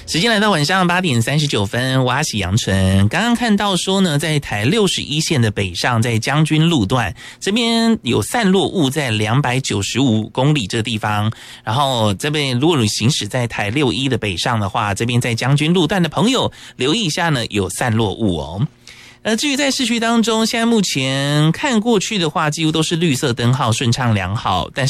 时间来到晚上8点39分，我喜阳春刚刚看到说呢，在台61线的北上，在将军路段这边有散落物在295公里这个地方，然后这边如果你行驶在台61的北上的话，这边在将军路段的朋友留意一下呢，有散落物哦。至于在市区当中，现在目前看过去的话，几乎都是绿色灯号，顺畅良好，但是